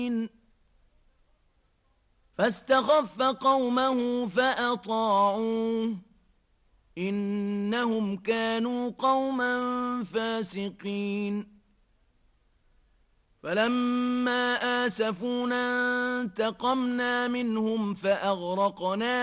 فاستخف قومه فأطاعوه إنهم كانوا قوما فاسقين فلما آسفونا انتقمنا منهم فأغرقناهم